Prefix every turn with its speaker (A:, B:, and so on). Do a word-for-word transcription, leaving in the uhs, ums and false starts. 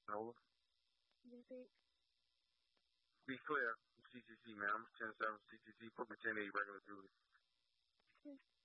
A: Nola.
B: Yes, eight.
A: Be clear, C C C, man. I'm ten seven C C C. Put me ten eight regular duty.